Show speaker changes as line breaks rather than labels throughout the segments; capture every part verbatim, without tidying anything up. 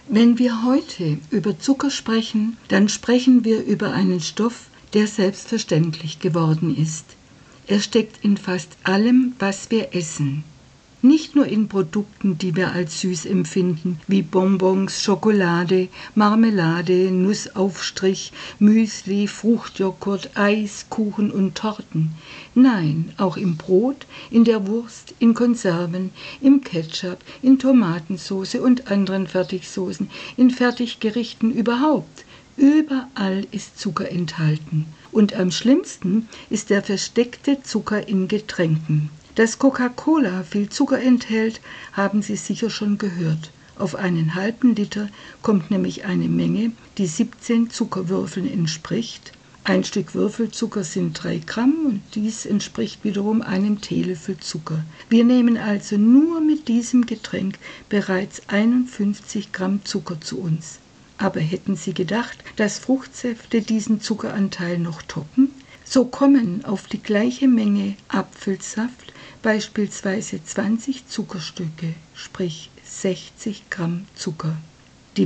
Wenn wir heute über Zucker sprechen, dann sprechen wir über einen Stoff, der selbstverständlich geworden ist. Er steckt in fast allem, was wir essen. Nicht nur in Produkten, die wir als süß empfinden, wie Bonbons, Schokolade, Marmelade, Nussaufstrich, Müsli, Fruchtjoghurt, Eis, Kuchen und Torten. Nein, auch im Brot, in der Wurst, in Konserven, im Ketchup, in Tomatensauce und anderen Fertigsoßen, in Fertiggerichten überhaupt. Überall ist Zucker enthalten. Und am schlimmsten ist der versteckte Zucker in Getränken. Dass Coca-Cola viel Zucker enthält, haben Sie sicher schon gehört. Auf einen halben Liter kommt nämlich eine Menge, die siebzehn Zuckerwürfeln entspricht. Ein Stück Würfelzucker sind drei Gramm und dies entspricht wiederum einem Teelöffel Zucker. Wir nehmen also nur mit diesem Getränk bereits einundfünfzig Gramm Zucker zu uns. Aber hätten Sie gedacht, dass Fruchtsäfte diesen Zuckeranteil noch toppen? So kommen auf die gleiche Menge Apfelsaft beispielsweise zwanzig Zuckerstücke, sprich sechzig Gramm Zucker. Die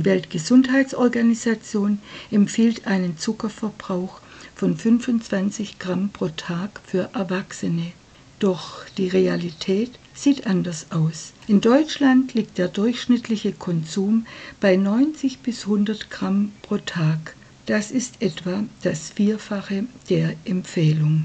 Weltgesundheitsorganisation empfiehlt einen Zuckerverbrauch von fünfundzwanzig Gramm pro Tag für Erwachsene. Doch die Realität sieht anders aus. In Deutschland liegt der durchschnittliche Konsum bei neunzig bis hundert Gramm pro Tag. Das ist etwa das Vierfache der Empfehlung.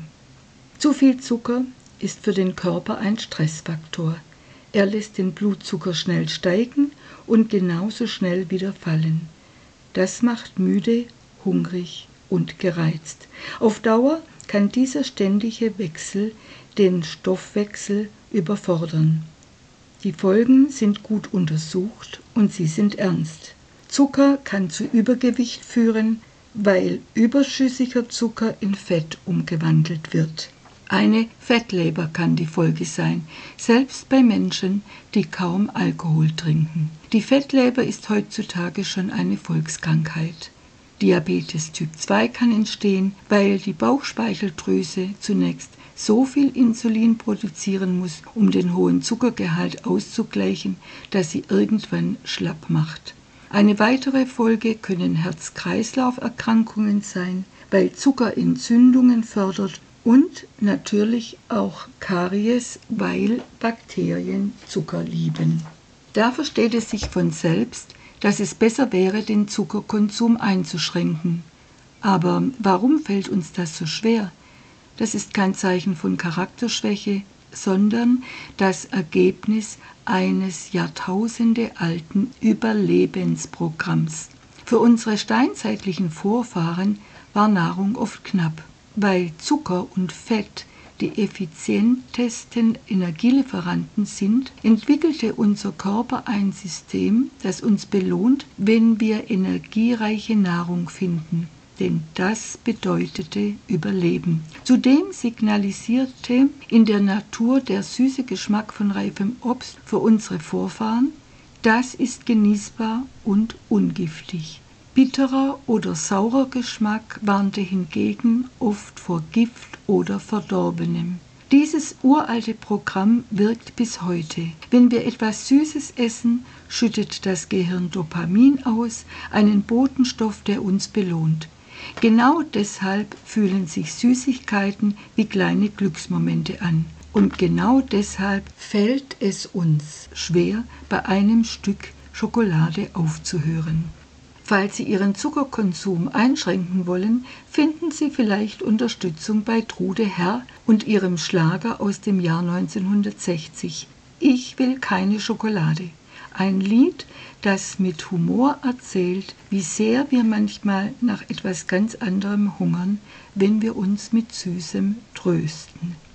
Zu viel Zucker ist für den Körper ein Stressfaktor. Er lässt den Blutzucker schnell steigen und genauso schnell wieder fallen. Das macht müde, hungrig und gereizt. Auf Dauer kann dieser ständige Wechsel den Stoffwechsel überfordern. Die Folgen sind gut untersucht und sie sind ernst. Zucker kann zu Übergewicht führen, weil überschüssiger Zucker in Fett umgewandelt wird. Eine Fettleber kann die Folge sein, selbst bei Menschen, die kaum Alkohol trinken. Die Fettleber ist heutzutage schon eine Volkskrankheit. Diabetes Typ zwei kann entstehen, weil die Bauchspeicheldrüse zunächst so viel Insulin produzieren muss, um den hohen Zuckergehalt auszugleichen, dass sie irgendwann schlapp macht. Eine weitere Folge können Herz-Kreislauf-Erkrankungen sein, weil Zucker Entzündungen fördert und natürlich auch Karies, weil Bakterien Zucker lieben. Da versteht es sich von selbst, dass es besser wäre, den Zuckerkonsum einzuschränken. Aber warum fällt uns das so schwer? Das ist kein Zeichen von Charakterschwäche, sondern das Ergebnis eines jahrtausendealten Überlebensprogramms. Für unsere steinzeitlichen Vorfahren war Nahrung oft knapp. Weil Zucker und Fett die effizientesten Energielieferanten sind, entwickelte unser Körper ein System, das uns belohnt, wenn wir energiereiche Nahrung finden. Denn das bedeutete Überleben. Zudem signalisierte in der Natur der süße Geschmack von reifem Obst für unsere Vorfahren, das ist genießbar und ungiftig. Bitterer oder saurer Geschmack warnte hingegen oft vor Gift oder Verdorbenem. Dieses uralte Programm wirkt bis heute. Wenn wir etwas Süßes essen, schüttet das Gehirn Dopamin aus, einen Botenstoff, der uns belohnt. Genau deshalb fühlen sich Süßigkeiten wie kleine Glücksmomente an. Und genau deshalb fällt es uns schwer, bei einem Stück Schokolade aufzuhören. Falls Sie Ihren Zuckerkonsum einschränken wollen, finden Sie vielleicht Unterstützung bei Trude Herr und ihrem Schlager aus dem Jahr neunzehnhundertsechzig. Ich will keine Schokolade. Ein Lied, das mit Humor erzählt, wie sehr wir manchmal nach etwas ganz anderem hungern, wenn wir uns mit Süßem trösten.